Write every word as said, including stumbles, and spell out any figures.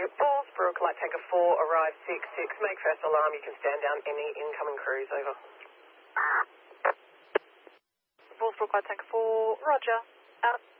Ballsbrook, Light Tanker four, arrive six six. Make first alarm. You can stand down any incoming crews, over. Ballsbrook, Light Tanker four, roger. Out.